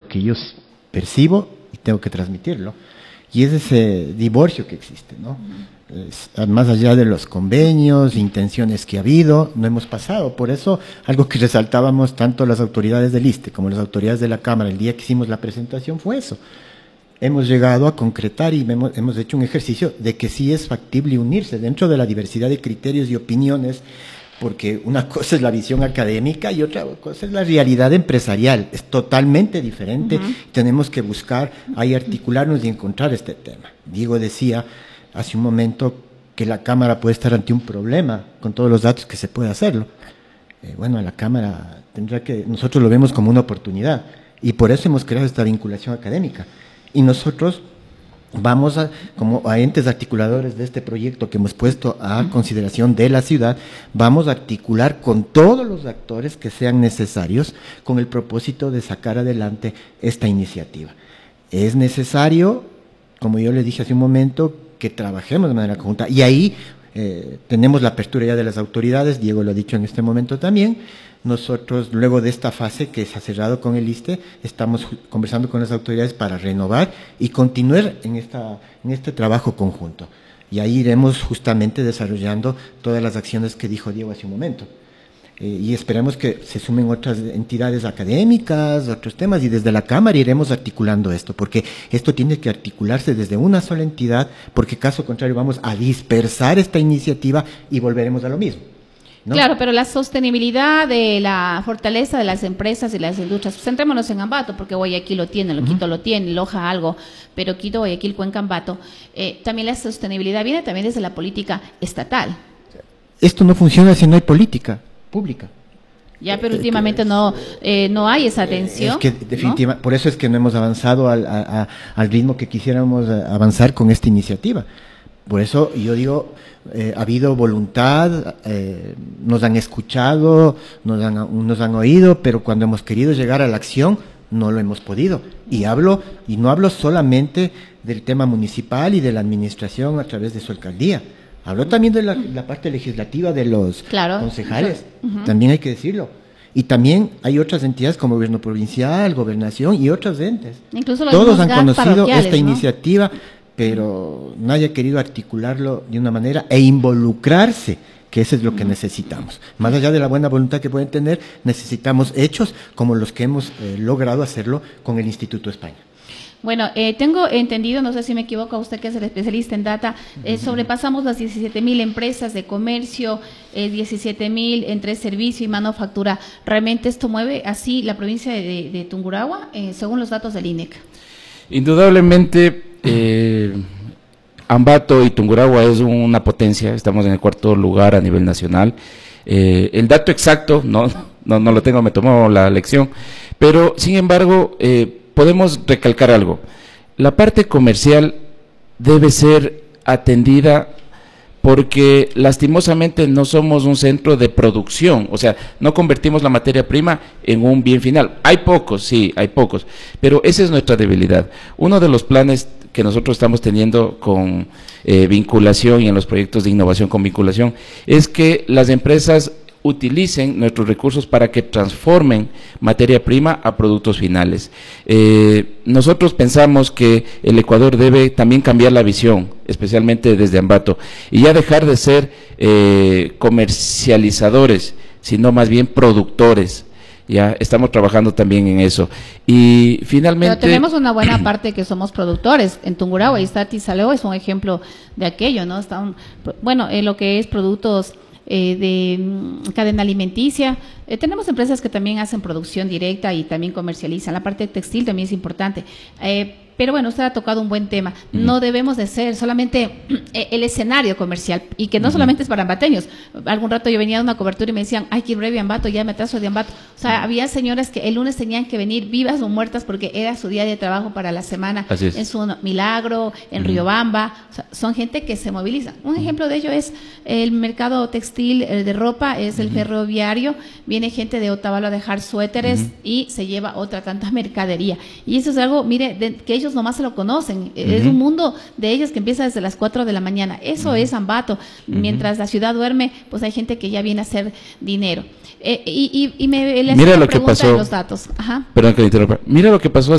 que yo percibo y tengo que transmitirlo. Y es ese divorcio que existe, ¿no? Más allá de los convenios, intenciones que ha habido, no hemos pasado. Por eso, algo que resaltábamos tanto las autoridades del ISSSTE como las autoridades de la Cámara el día que hicimos la presentación fue eso. Hemos llegado a concretar y hemos hecho un ejercicio de que sí es factible unirse dentro de la diversidad de criterios y opiniones, porque una cosa es la visión académica y otra cosa es la realidad empresarial. Es totalmente diferente. Tenemos que buscar ahí articularnos y encontrar este tema. Diego decía hace un momento que la Cámara puede estar ante un problema con todos los datos que se puede hacerlo. Bueno, la Cámara nosotros lo vemos como una oportunidad y por eso hemos creado esta vinculación académica. Y nosotros vamos como a entes articuladores de este proyecto que hemos puesto a consideración de la ciudad, vamos a articular con todos los actores que sean necesarios con el propósito de sacar adelante esta iniciativa. Es necesario, como yo les dije hace un momento, que trabajemos de manera conjunta. Y ahí tenemos la apertura ya de las autoridades, Diego lo ha dicho en este momento también. Nosotros, luego de esta fase que se ha cerrado con el ISSSTE, estamos conversando con las autoridades para renovar y continuar en este trabajo conjunto. Y ahí iremos justamente desarrollando todas las acciones que dijo Diego hace un momento. Y esperamos que se sumen otras entidades académicas, otros temas, y desde la Cámara iremos articulando esto, porque esto tiene que articularse desde una sola entidad, porque caso contrario vamos a dispersar esta iniciativa y volveremos a lo mismo, ¿no? Claro, pero la sostenibilidad de la fortaleza de las empresas y las industrias, centrémonos en Ambato, porque Guayaquil lo tiene, Quito lo tiene, Loja algo, pero Quito, Guayaquil, Cuenca, Ambato, también la sostenibilidad viene también desde la política estatal. Esto no funciona si no hay política pública. Ya, pero últimamente no hay esa atención. Es que definitivamente, ¿no? Por eso es que no hemos avanzado al ritmo que quisiéramos avanzar con esta iniciativa. Por eso yo digo, ha habido voluntad, nos han escuchado, nos han oído, pero cuando hemos querido llegar a la acción no lo hemos podido. Y no hablo solamente del tema municipal y de la administración a través de su alcaldía. Hablo también de la parte legislativa de los concejales, también hay que decirlo. Y también hay otras entidades como gobierno provincial, gobernación y otros entes. Incluso todos han conocido esta iniciativa, pero nadie ha querido articularlo de una manera e involucrarse, que eso es lo que necesitamos. Más allá de la buena voluntad que pueden tener, necesitamos hechos como los que hemos logrado hacerlo con el Instituto España. Bueno, tengo entendido, no sé si me equivoco, usted que es el especialista en data, sobrepasamos las 17.000 empresas de comercio, 17.000 entre servicio y manufactura. ¿Realmente esto mueve así la provincia de Tungurahua, según los datos del INEC? Indudablemente, Ambato y Tungurahua es una potencia, estamos en el 4º lugar a nivel nacional. El dato exacto no lo tengo, me tomó la lección, pero sin embargo podemos recalcar algo. La parte comercial debe ser atendida porque lastimosamente no somos un centro de producción, o sea, no convertimos la materia prima en un bien final. Hay pocos, sí, hay pocos, pero esa es nuestra debilidad. Uno de los planes que nosotros estamos teniendo con vinculación y en los proyectos de innovación con vinculación es que las empresas utilicen nuestros recursos para que transformen materia prima a productos finales. Nosotros pensamos que el Ecuador debe también cambiar la visión, especialmente desde Ambato, y ya dejar de ser comercializadores, sino más bien productores. Ya estamos trabajando también en eso. Y finalmente... Pero tenemos una buena parte que somos productores. En Tungurahua y Tizaleo es un ejemplo de aquello, ¿no? Bueno, en lo que es productos de cadena alimenticia, tenemos empresas que también hacen producción directa y también comercializan. La parte textil también es importante. Pero bueno, usted ha tocado un buen tema. No debemos de ser solamente el escenario comercial, y que no solamente es para ambateños. Algún rato yo venía de una cobertura y me decían, ay, qué breve Ambato, ya me atraso de Ambato. O sea, había señoras que el lunes tenían que venir vivas o muertas porque era su día de trabajo para la semana. En su Milagro, en Riobamba. O sea, son gente que se moviliza. Un ejemplo de ello es el mercado textil de ropa, es el ferroviario. Viene gente de Otavalo a dejar suéteres y se lleva otra tanta mercadería. Y eso es algo, mire, que ellos nomás se lo conocen. Es un mundo de ellos que empieza desde las 4 de la mañana. Eso es Ambato. Mientras la ciudad duerme, pues hay gente que ya viene a hacer dinero. Y me mira lo que pasó. Los datos. Perdón que me interrumpa. Mira lo que pasó